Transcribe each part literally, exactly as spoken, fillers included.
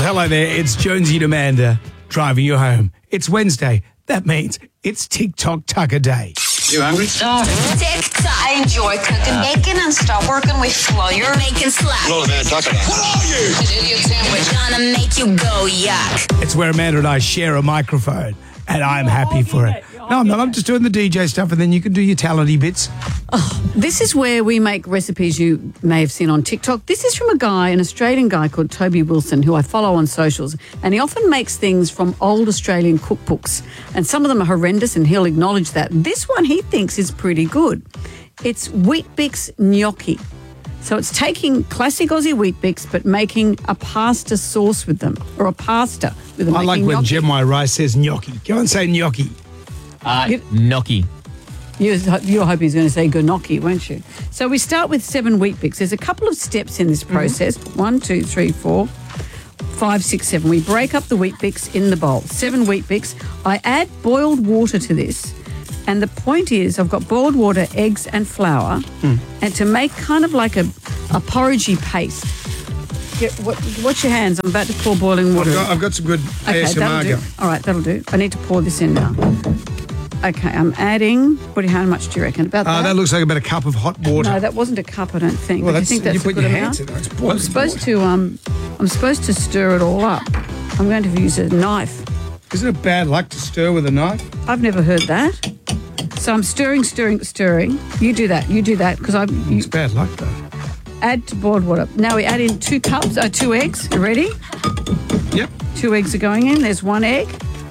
hello there. It's Jonesy and Amanda driving you home. It's Wednesday. That means it's TikTok Tucker Day. You hungry? Oh. TikTok. I enjoy cooking bacon and start working with flour. Making slap. Hello, Amanda. Tucker. What are you? An idiot sandwich. Gonna make you go yuck. It's where Amanda and I share a microphone, and I'm happy for it. No, I'm not. I'm just doing the D J stuff, and then you can do your talenty bits. Oh, this is where we make recipes you may have seen on TikTok. This is from a guy, an Australian guy called Toby Wilson, who I follow on socials, and he often makes things from old Australian cookbooks, and some of them are horrendous, and he'll acknowledge that. This one he thinks is pretty good. It's Weet-Bix gnocchi. So it's taking classic Aussie Weet-Bix but making a pasta sauce with them, or a pasta with them. I like when gnocchi. Gemini Rice says gnocchi. Go and say gnocchi. Uh, gnocchi. You, you're hoping he's going to say gnocchi, weren't you? So we start with seven Weet-Bix. There's a couple of steps in this process. Mm-hmm. One, two, three, four, five, six, seven. We break up the Weet-Bix in the bowl. Seven Weet-Bix. I add boiled water to this. And the point is I've got boiled water, eggs and flour. Mm. And to make kind of like a, a porridgey paste. Get, what, watch your hands. I'm about to pour boiling water. I've got, I've got some good okay, A S M R that'll going. do. All right, that'll do. I need to pour this in now. Okay, I'm adding, what do you, how much do you reckon? About Uh, that? that looks like about a cup of hot water. No, that wasn't a cup, I don't think. Well, But that's, you think that's you a put good your amount? hands in it. It's boiling I'm supposed water. to um, I'm supposed to stir it all up. I'm going to use a knife. Isn't it bad luck to stir with a knife? I've never heard that. So I'm stirring, stirring, stirring. You do that. You do that because I. You It's bad luck though. add to boiled water. Now we add in two cups, uh, two eggs. You ready? Yep. Two eggs are going in. There's one egg,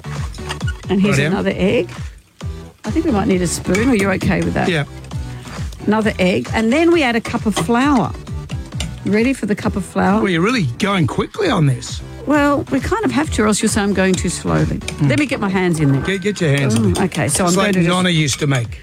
and here's Rightio. another egg. I think we might need a spoon. Are you okay with that? Yeah. Another egg, and then we add a cup of flour. You ready for the cup of flour? Well, you're really going quickly on this. Well, we kind of have to, or else you'll say I'm going too slowly. Mm. Let me get my hands in there. Get, get your hands in Oh, there. okay, so It's I'm like going to Nonna just... used to make.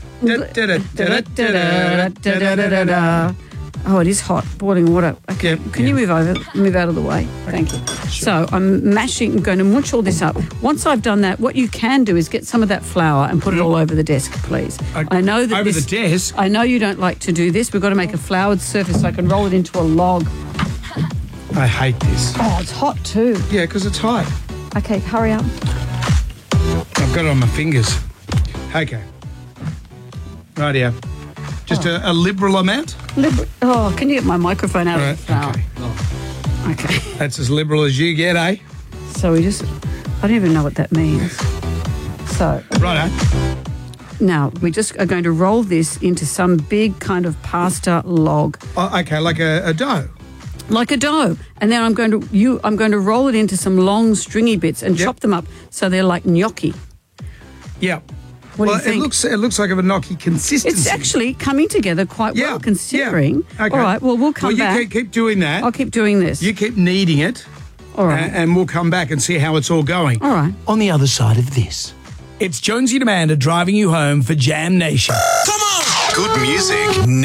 Da-da-da-da-da-da-da-da-da. Oh, it is hot, boiling water. Okay, Yep, can you yeah. move over, move out of the way? Thank you. So I'm mashing, I'm going to mush all this up. Once I've done that, what you can do is get some of that flour and put it all over the desk, please. I know that Over this, the desk? I know you don't like to do this. We've got to make a floured surface so I can roll it into a log. I hate this. Oh, it's hot too. Yeah, because it's hot. Okay, hurry up. I've got it on my fingers. Okay. Rightio. Just a, a liberal amount? Liber- oh, can you get my microphone out Right, of the flour? okay. Okay. That's as liberal as you get, eh? So we just, I don't even know what that means. So Righto. now we just are going to roll this into some big kind of pasta log, Oh, okay, like a, a dough. like a dough. And then I'm going to you, I'm going to roll it into some long stringy bits and Yep. chop them up so they're like gnocchi. Yeah. What well, do you think? it looks it looks like a gnocchi consistency. It's actually coming together quite yeah, well considering. Yeah. Okay. All right, well, we'll come well, you back. keep, keep doing that. I'll keep doing this. You keep kneading it. All right. a- and we'll come back and see how it's all going. All right. On the other side of this. It's Jonesy and Amanda driving you home for Jam Nation. Come on! Good music